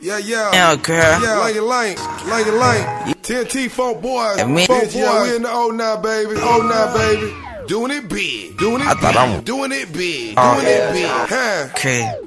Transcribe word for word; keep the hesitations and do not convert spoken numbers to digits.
Yeah, yeah. Yeah, girl. Yeah, Lanky Lank, Lanky Lank. T N T Folk Boys. And me- Folk Boys, yeah, we in the oh nine, baby. oh nine, baby. Doing it big. Doing it I thought big. I'm- Doing it big. Uh, Doing it big. Huh? Okay.